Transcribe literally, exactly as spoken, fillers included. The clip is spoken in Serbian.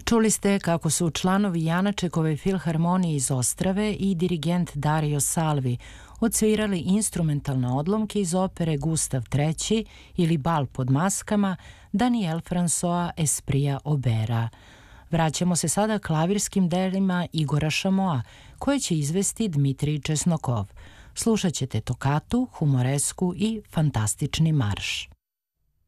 Čuli ste kako su članovi Janačekove filharmonije iz Ostrave i dirigent Dario Salvi odsvirali instrumentalne odlomke iz opere Gustav treći ili Bal pod maskama Daniel François Esprija Obera. Vraćamo se sada klavirskim delima Igora Šamoa, koje će izvesti Dmitrij Česnokov. Slušat ćete tokatu, humoresku i fantastični marš.